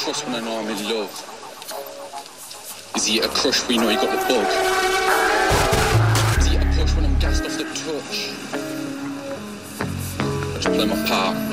trust when I know I'm in love? Is he a crush when you know you got the bug? Is he a push when I'm gassed off the touch? I just play my part.